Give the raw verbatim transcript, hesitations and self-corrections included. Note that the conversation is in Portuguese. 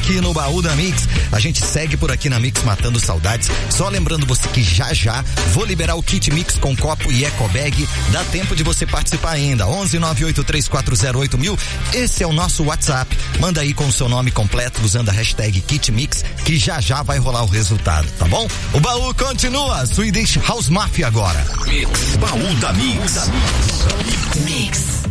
aqui no Baú da Mix. A gente segue por aqui na Mix matando saudades. Só lembrando você que já já vou liberar o kit Mix com copo e eco bag. Dá tempo de você participar ainda. onze nove oito três quatro zero oito mil. Esse é o nosso WhatsApp. Manda aí com o seu nome completo usando a hashtag kit Mix, que já já vai rolar o resultado, tá bom? O baú continua. Swedish House Mafia agora. Mix, Baú da Mix. Mix.